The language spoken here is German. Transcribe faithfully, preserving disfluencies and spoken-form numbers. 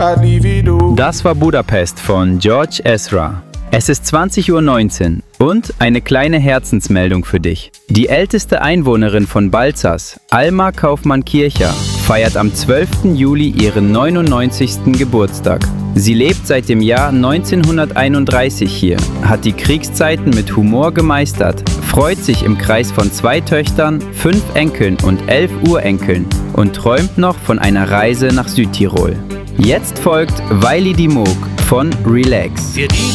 Das war Budapest von George Ezra. Es ist zwanzig Uhr neunzehn und eine kleine Herzensmeldung für dich. Die älteste Einwohnerin von Balzers, Alma Kaufmann-Kircher, feiert am zwölften Juli ihren neunundneunzigsten Geburtstag. Sie lebt seit dem Jahr neunzehnhunderteinunddreißig hier, hat die Kriegszeiten mit Humor gemeistert, freut sich im Kreis von zwei Töchtern, fünf Enkeln und elf Urenkeln und träumt noch von einer Reise nach Südtirol. Jetzt folgt Weili die Moog von Relax.